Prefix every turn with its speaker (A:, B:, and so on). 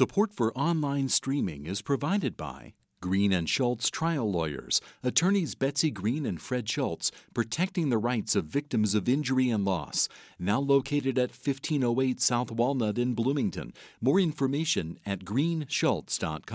A: Support for online streaming is provided by Green and Schultz Trial Lawyers, attorneys Betsy Green and Fred Schultz, protecting the rights of victims of injury and loss. Now located at 1508 South Walnut in Bloomington. More information at greenschultz.com.